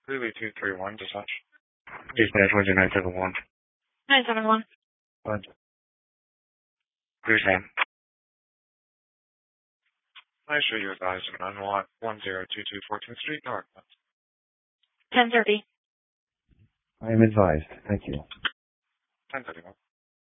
Lily 231, dispatch. Dispatch, what's your 971? 971. What? Who's name? I show you advised on 1022 14th Street, North. 1030. I am advised. Thank you. 1031.